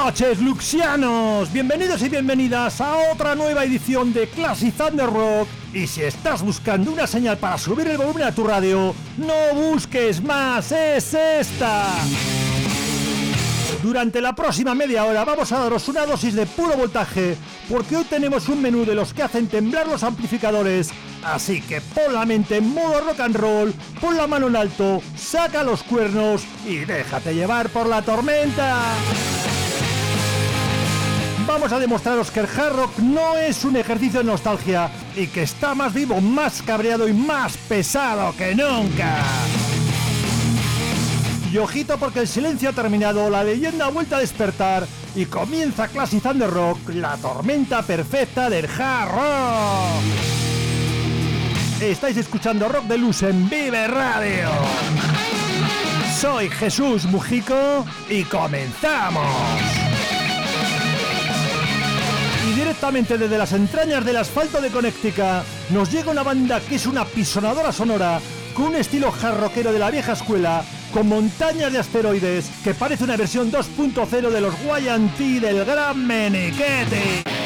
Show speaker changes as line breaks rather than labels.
noches, luxianos. Bienvenidos y bienvenidas a otra nueva edición de Classic Thunder Rock. Y si estás buscando una señal para subir el volumen a tu radio, no busques más, es esta. Durante la próxima media hora vamos a daros una dosis de puro voltaje, porque hoy tenemos un menú de los que hacen temblar los amplificadores. Así que pon la mente en modo rock and roll, pon la mano en alto, saca los cuernos y déjate llevar por la tormenta. Vamos a demostraros que el hard rock no es un ejercicio de nostalgia y que está más vivo, más cabreado y más pesado que nunca. Y ojito, porque el silencio ha terminado, la leyenda ha vuelto a despertar y comienza Classic Thunder Rock, la tormenta perfecta del hard rock. Estáis escuchando Rock Deluxe en Vive Radio. Soy Jesús Mujico y comenzamos. Y directamente desde las entrañas del asfalto de Connecticut nos llega una banda que es una pisonadora sonora con un estilo hard rockero de la vieja escuela, con montañas de asteroides que parece una versión 2.0 de los Y&T del Gran Meniquete.